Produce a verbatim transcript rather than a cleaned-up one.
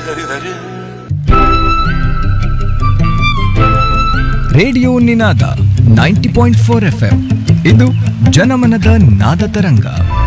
Radio ನಿನಾದ ninety point four F M ಇದು ಜನಮನದ ನಾದ ತರಂಗ.